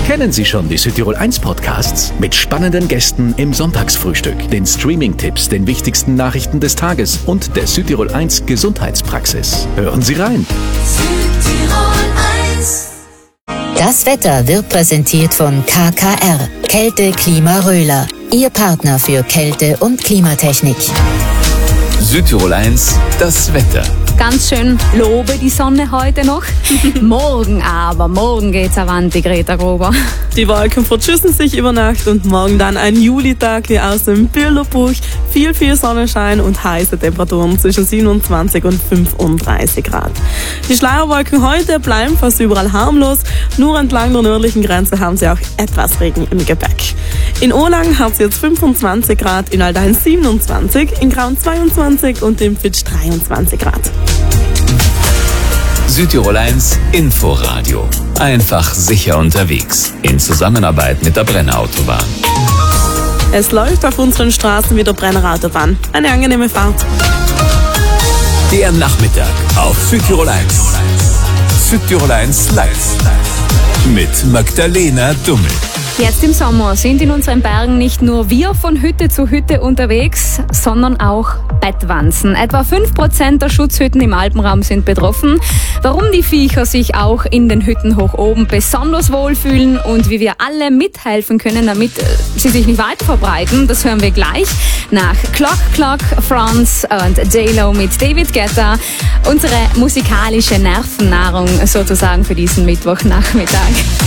Kennen Sie schon die Südtirol 1 Podcasts? Mit spannenden Gästen im Sonntagsfrühstück, den Streaming-Tipps, den wichtigsten Nachrichten des Tages und der Südtirol 1 Gesundheitspraxis. Hören Sie rein! Südtirol 1. Das Wetter wird präsentiert von KKR, Kälte Klima Röhler, Ihr Partner für Kälte- und Klimatechnik. Südtirol 1, das Wetter. Ganz schön lobe die Sonne heute noch. Morgen geht's avanti, Greta Gruber. Die Wolken verschüssen sich über Nacht und morgen dann ein Julitag wie aus dem Bilderbuch. Viel Sonnenschein und heiße Temperaturen zwischen 27 und 35 Grad. Die Schleierwolken heute bleiben fast überall harmlos. Nur entlang der nördlichen Grenze haben sie auch etwas Regen im Gepäck. In Ohlang hat es jetzt 25 Grad, in Aldein 27, in Graun 22 und in Fitsch 23 Grad. Südtirol 1 Inforadio. Einfach sicher unterwegs. In Zusammenarbeit mit der Brennerautobahn. Es läuft auf unseren Straßen wie der Brennerautobahn. Eine angenehme Fahrt. Der Nachmittag auf Südtirol 1. Südtirol 1 live. Mit Magdalena Dummel. Jetzt im Sommer sind in unseren Bergen nicht nur wir von Hütte zu Hütte unterwegs, sondern auch Bettwanzen. Etwa 5% der Schutzhütten im Alpenraum sind betroffen. Warum die Viecher sich auch in den Hütten hoch oben besonders wohlfühlen und wie wir alle mithelfen können, damit sie sich nicht weit verbreiten, das hören wir gleich nach Clock, Franz und J-Lo mit David Guetta. Unsere musikalische Nervennahrung sozusagen für diesen Mittwochnachmittag.